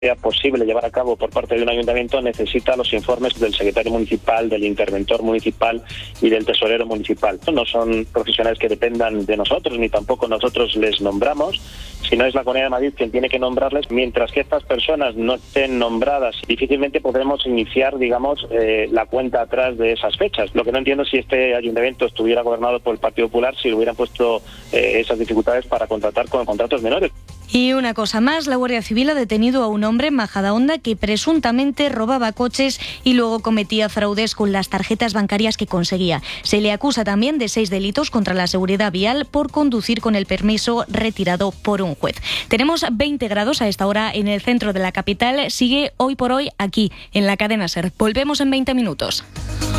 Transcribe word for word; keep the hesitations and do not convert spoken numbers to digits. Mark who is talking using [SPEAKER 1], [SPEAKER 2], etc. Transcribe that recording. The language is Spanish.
[SPEAKER 1] sea posible llevar a cabo por parte de un ayuntamiento necesita los informes del secretario municipal, del interventor municipal y del tesorero municipal. No son profesionales que dependan de nosotros, ni tampoco nosotros les nombramos, sino es la Comunidad de Madrid quien tiene que nombrarles. Mientras que estas personas no estén nombradas, difícilmente podremos iniciar, digamos, eh, la cuenta atrás de esas fechas. Lo que no entiendo es si este ayuntamiento estuviera gobernado por el Partido Popular, si le hubieran puesto eh, esas dificultades para contratar con contratos menores.
[SPEAKER 2] Y una cosa más, la Guardia Civil ha detenido a un hombre en Majadahonda que presuntamente robaba coches y luego cometía fraudes con las tarjetas bancarias que conseguía. Se le acusa también de seis delitos contra la seguridad vial por conducir con el permiso retirado por un juez. Tenemos veinte grados a esta hora en el centro de la capital. Sigue Hoy por Hoy aquí, en la cadena SER. Volvemos en veinte minutos.